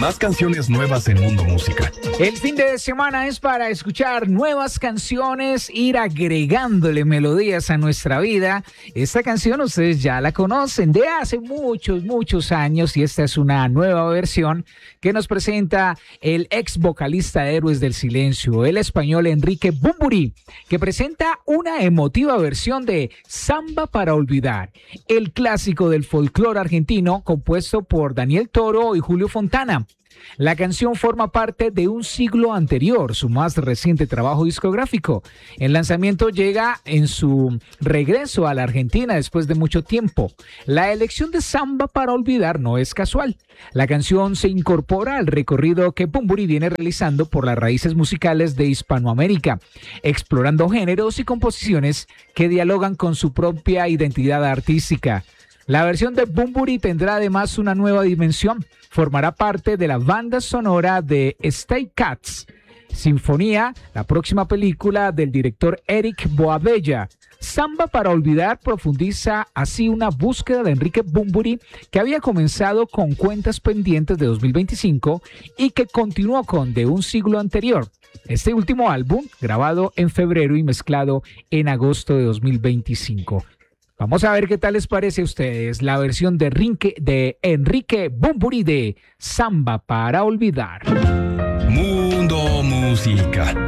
Más canciones nuevas en Mundo Música. El fin de semana es para escuchar nuevas canciones, ir agregándole melodías a nuestra vida. Esta canción ustedes ya la conocen de hace muchos años y esta es una nueva versión que nos presenta el ex vocalista de Héroes del Silencio, el español Enrique Bunbury, que presenta una emotiva versión de Samba para Olvidar, el clásico del folclore argentino compuesto por Daniel Toro y Julio Fontana. La canción forma parte de un siglo anterior, su más reciente trabajo discográfico. El lanzamiento llega en su regreso a la Argentina después de mucho tiempo. La elección de Samba para Olvidar no es casual. La canción se incorpora al recorrido que Bunbury viene realizando por las raíces musicales de Hispanoamérica, explorando géneros y composiciones que dialogan con su propia identidad artística. La versión de Bunbury tendrá además una nueva dimensión. Formará parte de la banda sonora de Stray Cats Sinfonía, la próxima película del director Eric Boabella. Samba para Olvidar profundiza así una búsqueda de Enrique Bunbury que había comenzado con Cuentas Pendientes de 2025 y que continuó con De un siglo anterior. Este último álbum, grabado en febrero y mezclado en agosto de 2025. Vamos a ver qué tal les parece a ustedes la versión de Enrique Bunbury de Samba para Olvidar. Mundo Música.